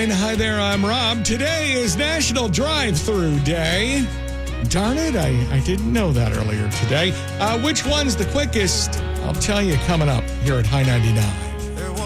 99. Hi there, I'm Rob. Today is National Drive-Thru Day. Darn it, I didn't know that earlier today. Which one's the quickest? I'll tell you coming up here at High 99.